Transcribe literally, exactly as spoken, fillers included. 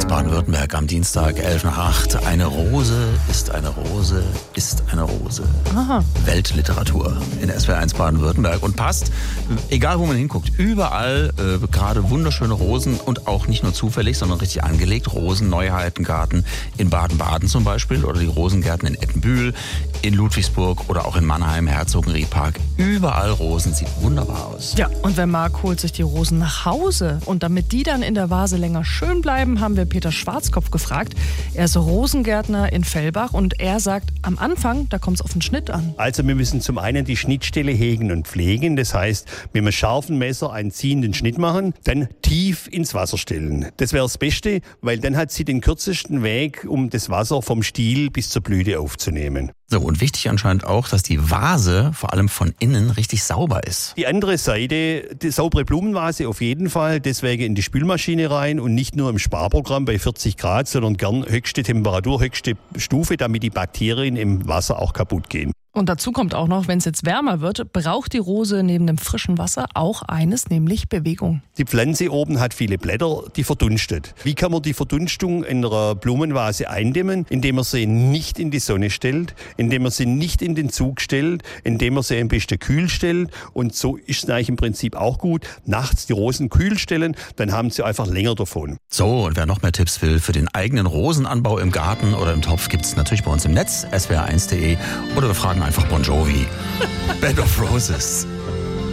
eins Baden-Württemberg am Dienstag, elf nach acht. Eine Rose ist eine Rose ist eine Rose. Aha. Weltliteratur in S W R eins Baden-Württemberg und passt, egal wo man hinguckt, überall äh, gerade wunderschöne Rosen und auch nicht nur zufällig, sondern richtig angelegt. Rosen, Neuheitengarten in Baden-Baden zum Beispiel oder die Rosengärten in Ettenbühl, in Ludwigsburg oder auch in Mannheim, Herzogenriedpark. Überall Rosen, sieht wunderbar aus. Ja, und wer mag, holt sich die Rosen nach Hause. Und damit die dann in der Vase länger schön bleiben, haben wir Peter Schwarzkopf gefragt. Er ist Rosengärtner in Fellbach und er sagt, am Anfang, da kommt es auf den Schnitt an. Also wir müssen zum einen die Schnittstelle hegen und pflegen. Das heißt, mit einem scharfen Messer einen ziehenden Schnitt machen, dann tief ins Wasser stellen. Das wäre das Beste, weil dann hat sie den kürzesten Weg, um das Wasser vom Stiel bis zur Blüte aufzunehmen. So, und wichtig anscheinend auch, dass die Vase vor allem von innen richtig sauber ist. Die andere Seite, die saubere Blumenvase auf jeden Fall, deswegen in die Spülmaschine rein und nicht nur im Sparprogramm bei vierzig Grad, sondern gern höchste Temperatur, höchste Stufe, damit die Bakterien im Wasser auch kaputt gehen. Und dazu kommt auch noch, wenn es jetzt wärmer wird, braucht die Rose neben dem frischen Wasser auch eines, nämlich Bewegung. Die Pflanze oben hat viele Blätter, die verdunstet. Wie kann man die Verdunstung in einer Blumenvase eindämmen? Indem man sie nicht in die Sonne stellt, indem man sie nicht in den Zug stellt, indem man sie ein bisschen kühl stellt. Und so ist es eigentlich im Prinzip auch gut. Nachts die Rosen kühl stellen, dann haben sie einfach länger davon. So, und wer noch mehr Tipps will für den eigenen Rosenanbau im Garten oder im Topf, gibt es natürlich bei uns im Netz, S W R eins punkt de oder wir fragen einfach Bon Jovi. Bed of Roses.